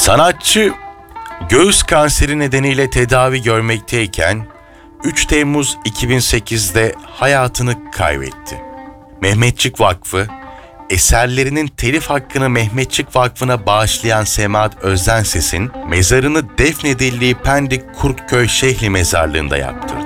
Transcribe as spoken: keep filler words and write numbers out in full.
Sanatçı göğüs kanseri nedeniyle tedavi görmekteyken üç Temmuz iki bin sekizde hayatını kaybetti. Mehmetçik Vakfı, eserlerinin telif hakkını Mehmetçik Vakfı'na bağışlayan Semahat Özdenses'in mezarını defnedildiği Pendik Kurtköy Şehli Mezarlığı'nda yaptırdı.